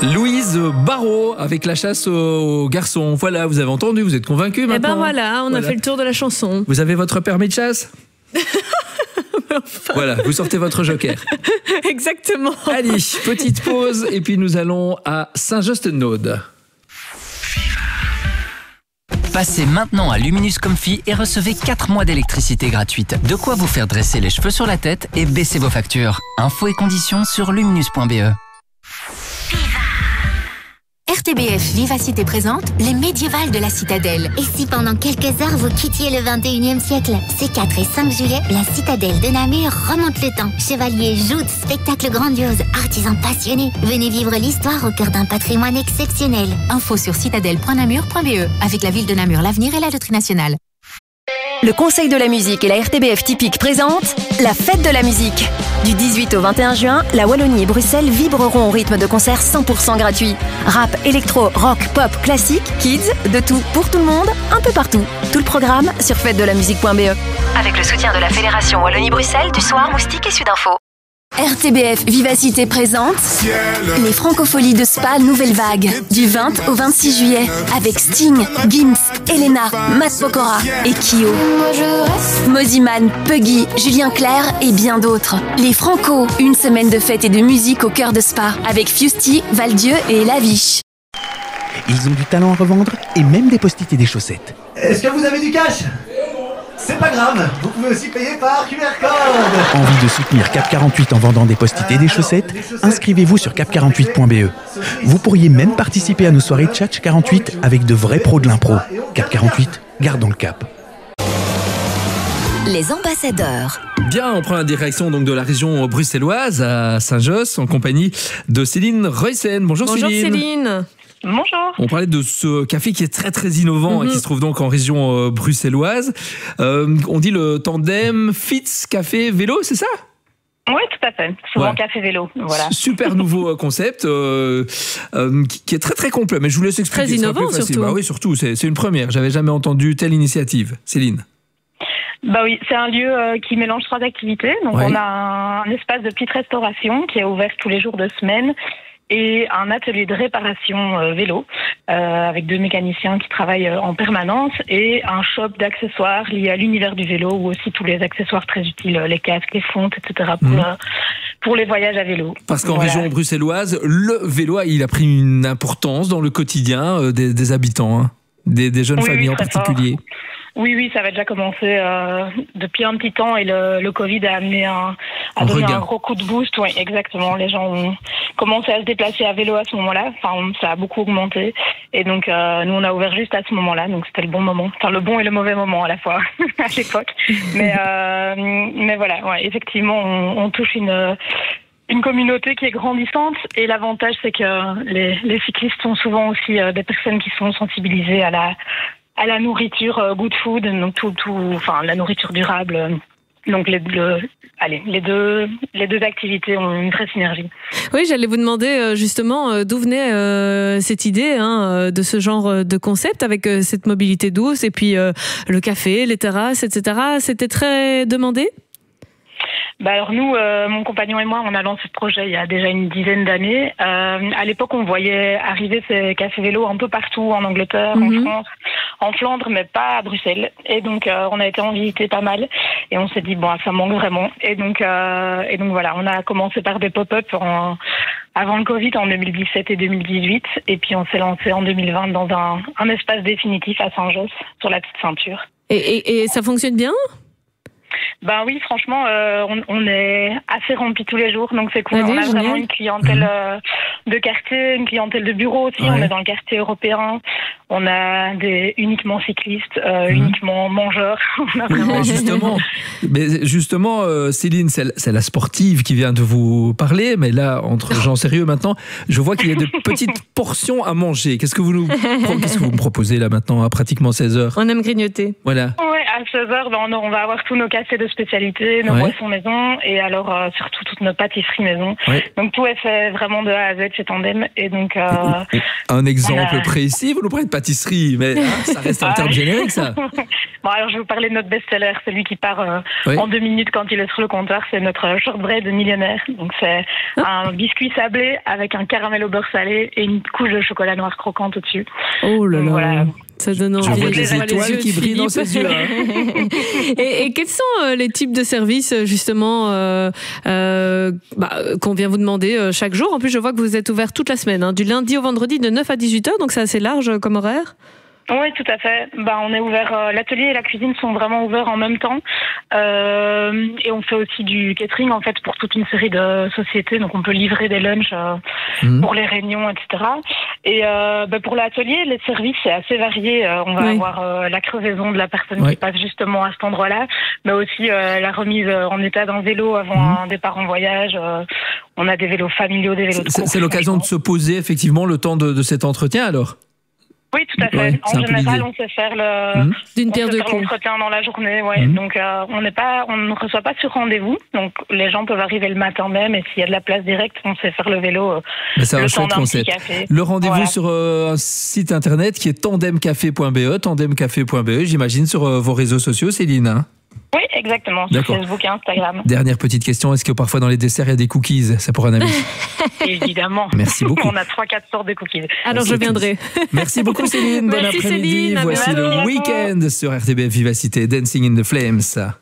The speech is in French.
Louise Barrault avec la chasse aux garçons. Voilà, vous avez entendu, vous êtes convaincus maintenant. Eh ben voilà, on a fait le tour de la chanson. Vous avez votre permis de chasse? Voilà, vous sortez votre joker. Exactement. Allez, petite pause et puis nous allons à Saint-Just-Naude. Passez maintenant à Luminous Comfy et recevez 4 mois d'électricité gratuite. De quoi vous faire dresser les cheveux sur la tête et baisser vos factures. Infos et conditions sur luminous.be. RTBF Vivacité présente les médiévales de la Citadelle. Et si pendant quelques heures vous quittiez le 21e siècle? Ces 4 et 5 juillet, la Citadelle de Namur remonte le temps. Chevaliers, joutes, spectacles grandioses, artisans passionnés. Venez vivre l'histoire au cœur d'un patrimoine exceptionnel. Info sur citadelle.namur.be. Avec la ville de Namur, l'avenir et la loterie nationale. Le Conseil de la musique et la RTBF Typique présentent la fête de la musique. Du 18 au 21 juin, la Wallonie et Bruxelles vibreront au rythme de concerts 100% gratuits. Rap, électro, rock, pop, classique, kids, de tout, pour tout le monde, un peu partout. Tout le programme sur fêtedelamusique.be. Avec le soutien de la Fédération Wallonie-Bruxelles, du Soir, Moustique et Sudinfo. RTBF Vivacité présente les Francopholies de Spa Nouvelle Vague du 20 au 26 juillet avec Sting, Gims, Elena, Matt Pokora et Kyo. Moziman, Puggy, Julien Clerc et bien d'autres. Les Franco, une semaine de fête et de musique au cœur de Spa avec Fusty, Valdieu et Laviche. Ils ont du talent à revendre et même des post-it et des chaussettes. Est-ce que vous avez du cash ? C'est pas grave, vous pouvez aussi payer par QR code. Envie de soutenir Cap 48 en vendant des post-it et des chaussettes? Inscrivez-vous sur cap48.be. Vous pourriez même participer à nos soirées de Tchatch 48 avec de vrais pros de l'impro. Cap 48, gardons le cap. Les ambassadeurs. Bien, on prend la direction donc de la région bruxelloise à Saint-Just en compagnie de Céline Ruyssen. Bonjour Céline. Bonjour. On parlait de ce café qui est très très innovant et qui se trouve donc en région bruxelloise. On dit le tandem Fitz Café Vélo, c'est ça? Oui, tout à fait. Souvent ouais. Café Vélo. Voilà. Super nouveau concept qui est très très complet. Mais je vous laisse expliquer. Très innovant surtout. Bah oui, surtout. C'est une première. J'avais jamais entendu telle initiative. Céline. Bah oui, c'est un lieu qui mélange 3 activités. Donc on a un espace de petite restauration qui est ouvert tous les jours de semaine. Et un atelier de réparation vélo avec 2 mécaniciens qui travaillent en permanence et un shop d'accessoires liés à l'univers du vélo ou aussi tous les accessoires très utiles, les casques, les fontes, etc. pour les voyages à vélo. Parce qu'en région bruxelloise, le vélo, il a pris une importance dans le quotidien des habitants, hein, des jeunes familles en particulier. Fort. Oui, ça avait déjà commencé depuis un petit temps et le Covid a amené donné un gros coup de boost. Oui, exactement. Les gens ont commencé à se déplacer à vélo à ce moment-là. Enfin, ça a beaucoup augmenté. Et donc, nous, on a ouvert juste à ce moment-là. Donc, c'était le bon moment. Enfin, le bon et le mauvais moment à la fois, à l'époque. Mais voilà, ouais, effectivement, on touche une communauté qui est grandissante et l'avantage c'est que les cyclistes sont souvent aussi des personnes qui sont sensibilisées à la nourriture good food, donc enfin la nourriture durable. Donc les deux activités ont une vraie synergie. Oui, j'allais vous demander justement d'où venait cette idée de ce genre de concept avec cette mobilité douce et puis le café, les terrasses, etc. C'était très demandé? Bah alors nous, mon compagnon et moi, on a lancé ce projet il y a déjà une dizaine d'années. À l'époque, on voyait arriver ces cafés vélos un peu partout, en Angleterre, en France, en Flandre, mais pas à Bruxelles. Et donc, on a été en visiter pas mal. Et on s'est dit, bon, ça manque vraiment. Et donc voilà, on a commencé par des pop-up avant le Covid, en 2017 et 2018. Et puis, on s'est lancé en 2020 dans un espace définitif à Saint-Just, sur la petite ceinture. Et ça fonctionne bien ? Ben oui, franchement, on est assez rempli tous les jours, donc c'est cool. On a vraiment une clientèle de quartier, une clientèle de bureau aussi. Ouais. On est dans le quartier européen. On a uniquement cyclistes, uniquement mangeurs. On a vraiment justement, Céline, c'est la sportive qui vient de vous parler, mais là, entre gens sérieux maintenant, je vois qu'il y a de petites portions à manger. Qu'est-ce que vous me proposez là maintenant à pratiquement 16 heures? On aime grignoter. Voilà. Ouais, à 16 heures, on va avoir tous nos cafés de spécialité, nos boissons maison et alors surtout toutes nos pâtisseries maison. Ouais. Donc tout est fait vraiment de A à Z chez Tandem et donc un exemple précis, vous nous parlez de pâtisserie pâtisserie, mais ça reste un terme générique, ça. Bon, alors je vais vous parler de notre best-seller, celui qui part en 2 minutes quand il est sur le comptoir, c'est notre shortbread millionnaire. Donc c'est un biscuit sablé avec un caramel au beurre salé et une couche de chocolat noir croquant au-dessus. Oh là là. Voilà. Ça donne envie. Je vois des étoiles qui brillent dans ses yeux. Hein. Et quels sont les types de services, justement, qu'on vient vous demander chaque jour? En plus, je vois que vous êtes ouvert toute la semaine, hein, du lundi au vendredi de 9 à 18h, donc c'est assez large comme horaire. Oui, tout à fait. On est ouvert. L'atelier et la cuisine sont vraiment ouverts en même temps. Et on fait aussi du catering, en fait, pour toute une série de sociétés. Donc, on peut livrer des lunchs pour les réunions, etc. Et pour l'atelier, les services, c'est assez varié. On va avoir la crevaison de la personne qui passe justement à cet endroit-là, mais aussi la remise en état d'un vélo avant un départ en voyage. On a des vélos familiaux, des vélos de course. C'est l'occasion de se poser, effectivement, le temps de cet entretien, alors? Oui, tout à fait. Ouais, en général, on sait faire l'entretien dans la journée. Ouais. Donc, on ne reçoit pas sur rendez-vous. Donc, les gens peuvent arriver le matin même et s'il y a de la place directe, on sait faire le vélo. C'est un chouette concept. Le rendez-vous sur un site internet qui est tandemcafé.be, j'imagine, sur vos réseaux sociaux, Céline. Hein? Oui, exactement, sur Facebook et Instagram. Dernière petite question, est-ce que parfois dans les desserts il y a des cookies? C'est pour un ami. Évidemment. Merci beaucoup. On a 3-4 sortes de cookies. Alors je viendrai. Merci beaucoup Céline, bon après-midi. Céline, voici le week-end sur RTBF Vivacité, Dancing in the Flames.